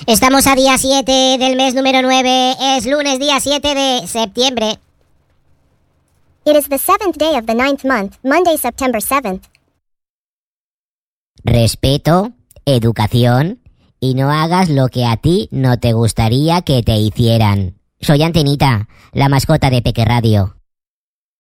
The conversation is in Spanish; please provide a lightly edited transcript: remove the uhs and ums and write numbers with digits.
Estamos a día 7 del mes número 9. Es lunes, día 7 de septiembre. It is the 7th day of the 9th month, Monday, September 7th. Respeto, educación y no hagas lo que a ti no te gustaría que te hicieran. Soy Antenita, la mascota de Peque Radio.